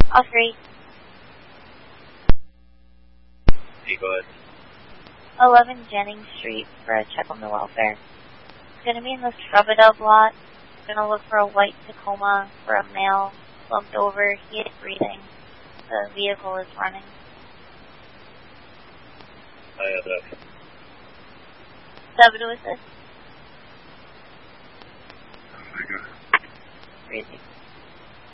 All three. Hey, go ahead. 11 Jennings Street for a check on the welfare. It's going to be in the Scrub-A-Dub lot. Going to look for a white Tacoma for a male. Slumped over. He is breathing. The vehicle is running. I have that. 7 to assist. I got it. Crazy.